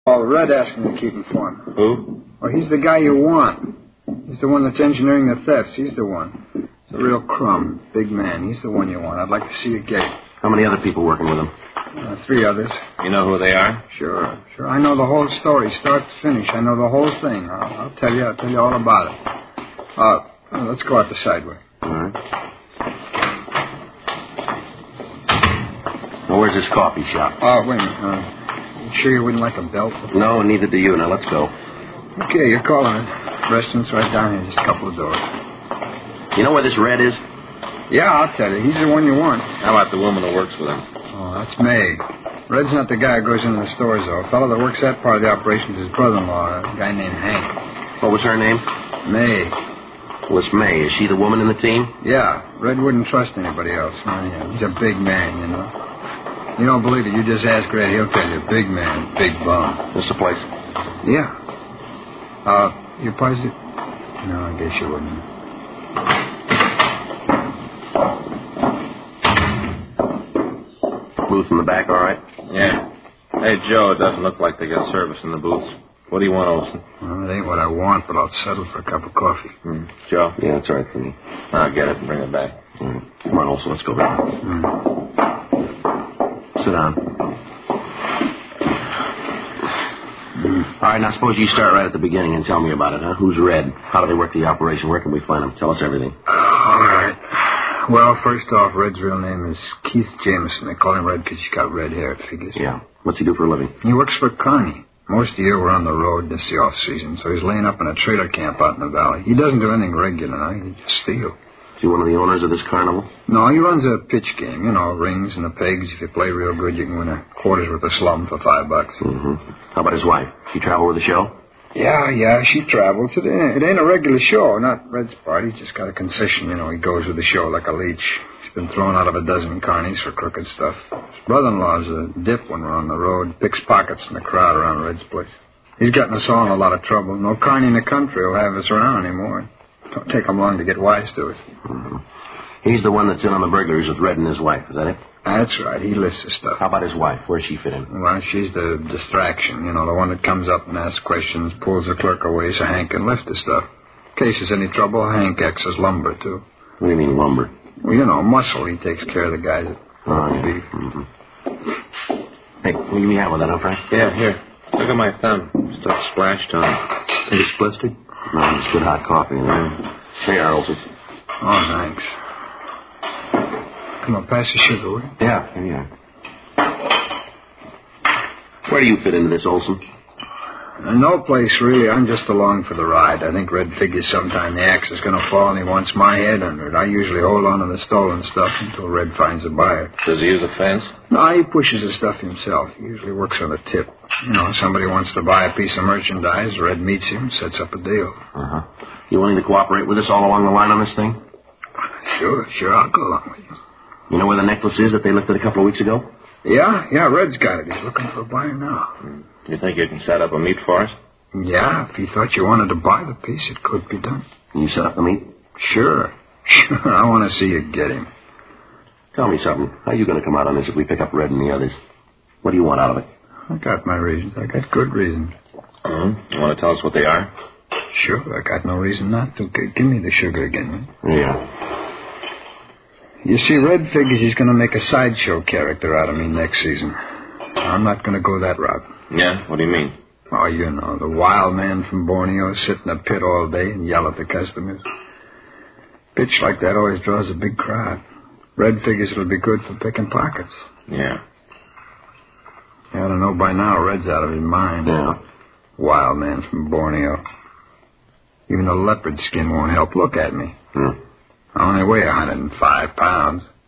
Oh, Red asked me to keep informed. Who? Well, he's the guy you want. He's the one that's engineering the thefts. He's the one. He's a real crumb. Big man. He's the one you want. I'd like to see you get him. How many other people working with him? 3 others. You know who they are? Sure. I know the whole story, start to finish. I know the whole thing. I'll tell you all about it. Let's go out the side way. All right. Now, where's this coffee shop? Oh, wait a minute. You sure you wouldn't like a belt? No, neither do you. Now, let's go. Okay, you're calling it. Restaurant's right down here, just a couple of doors. You know where this Red is? Yeah, I'll tell you. He's the one you want. How about the woman who works with him? Oh, that's May. Red's not the guy who goes into the stores, though. A fellow that works that part of the operation is his brother-in-law, a guy named Hank. What was her name? May. Well, it's May. Is she the woman in the team? Yeah. Red wouldn't trust anybody else. He's a big man, you know. You don't believe it, you just ask Red. He'll tell you. Big man, big bum. This the place? Yeah. You positive? No, I guess you wouldn't. Booth in the back, all right? Yeah. Hey, Joe, it doesn't look like they got service in the booths. What do you want, Olson? Well, it ain't what I want, but I'll settle for a cup of coffee. Joe? Yeah, that's all right for me. I'll get it and bring it back. Come on, Olson, let's go back. Sit down. All right, now suppose you start right at the beginning and tell me about it, huh? Who's Red? How do they work the operation? Where can we find them? Tell us everything. All right. Well, first off, Red's real name is Keith Jameson. They call him Red because he's got red hair, it figures. Yeah. What's he do for a living? He works for Carney. Most of the year we're on the road. This is the off-season, so he's laying up in a trailer camp out in the valley. He doesn't do anything regular now. He just steals. Is he one of the owners of this carnival? No, he runs a pitch game. You know, rings and the pegs. If you play real good, you can win a quarter's worth of slum for $5. Mm-hmm. How about his wife? She travel with the show? Yeah, she travels. It ain't a regular show, not Red's part. He's just got a concession, you know. He goes with the show like a leech. He's been thrown out of a dozen carnies for crooked stuff. His brother-in-law's a dip when we're on the road. Picks pockets in the crowd around Red's place. He's gotten us all in a lot of trouble. No carny in the country will have us around anymore. Don't take him long to get wise to it. Mm-hmm. He's the one that's in on the burglaries with Red and his wife, is that it? That's right. He lists the stuff. How about his wife? Where's she fit in? Well, she's the distraction. You know, the one that comes up and asks questions, pulls the clerk away so Hank can lift the stuff. In case there's any trouble, Hank acts as lumber, too. What do you mean, lumber? Well, you know, muscle. He takes care of the guys that beef. Mm-hmm. Hey, what do you have with that, huh, Frank? Yeah, here. Look at my thumb. Stuff splashed on it. Think it's blistered? No, it's good hot coffee in there. Hey, Arlson. Oh, thanks. Come on, pass the sugar, will you? Yeah, here you are. Where do you fit into this, Olson? No place, really. I'm just along for the ride. I think Red figures sometime the axe is going to fall and he wants my head under it. I usually hold on to the stolen stuff until Red finds a buyer. Does he use a fence? No, he pushes the stuff himself. He usually works on a tip. You know, somebody wants to buy a piece of merchandise, Red meets him, sets up a deal. Uh-huh. You willing to cooperate with us all along the line on this thing? Sure, I'll go along with you. You know where the necklace is that they lifted a couple of weeks ago? Yeah, Red's got it. He's looking for a buyer now. You think you can set up a meet for us? Yeah, if he thought you wanted to buy the piece, it could be done. Can you set up the meet? Sure. I want to see you get him. Tell me something. How are you going to come out on this if we pick up Red and the others? What do you want out of it? I got my reasons. I got good reasons. You want to tell us what they are? Sure, I got no reason not to. Give me the sugar again, man. Yeah. You see, Red figures he's going to make a sideshow character out of me next season. I'm not going to go that route. Yeah? What do you mean? Oh, you know, the wild man from Borneo sit in a pit all day and yell at the customers. Pitch like that always draws a big crowd. Red figures it'll be good for picking pockets. Yeah. You ought to know by now Red's out of his mind. Yeah. Wild man from Borneo. Even a leopard skin won't help. Look at me. Hmm. I only weigh 105 pounds.